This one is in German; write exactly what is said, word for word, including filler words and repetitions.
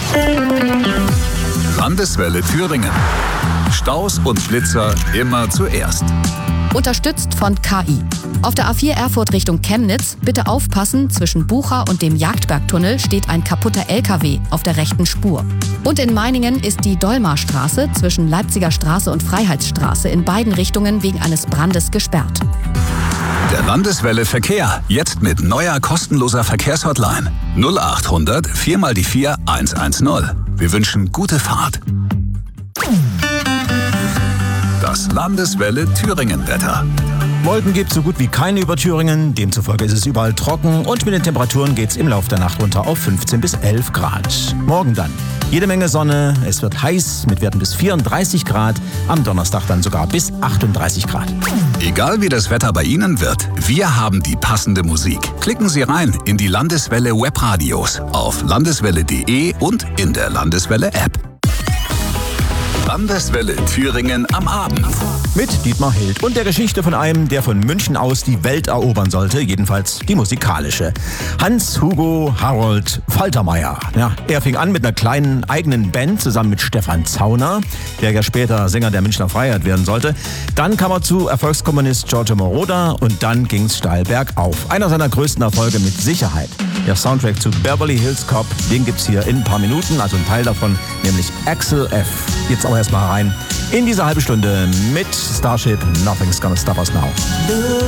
Landeswelle Thüringen. Staus und Blitzer immer zuerst. Unterstützt von K I. Auf der A vier Erfurt Richtung Chemnitz, bitte aufpassen, zwischen Bucha und dem Jagdbergtunnel steht ein kaputter L K W auf der rechten Spur. Und in Meiningen ist die Dolmarstraße zwischen Leipziger Straße und Freiheitsstraße in beiden Richtungen wegen eines Brandes gesperrt. Der Landeswelle Verkehr, jetzt mit neuer kostenloser Verkehrshotline. null acht hundert vier mal die vier eins eins null. Wir wünschen gute Fahrt. Das Landeswelle Thüringen-Wetter. Wolken gibt so gut wie keine über Thüringen, demzufolge ist es überall trocken und mit den Temperaturen geht's im Laufe der Nacht runter auf fünfzehn bis elf Grad. Morgen dann jede Menge Sonne, es wird heiß mit Werten bis vierunddreißig Grad, am Donnerstag dann sogar bis achtunddreißig Grad. Egal wie das Wetter bei Ihnen wird, wir haben die passende Musik. Klicken Sie rein in die Landeswelle Webradios auf landeswelle punkt de und in der Landeswelle App. Landeswelle Thüringen am Abend. Mit Dietmar Hild und der Geschichte von einem, der von München aus die Welt erobern sollte, jedenfalls die musikalische. Hans-Hugo Harold Faltermeier. Ja, er fing an mit einer kleinen eigenen Band zusammen mit Stefan Zauner, der ja später Sänger der Münchner Freiheit werden sollte. Dann kam er zu Erfolgskomponist Giorgio Moroder und dann ging's steil bergauf. Einer seiner größten Erfolge mit Sicherheit. Der Soundtrack zu Beverly Hills Cop, den gibt's hier in ein paar Minuten, also ein Teil davon, nämlich Axel F. Jetzt aber erstmal rein in diese halbe Stunde mit Starship Nothing's Gonna Stop Us Now.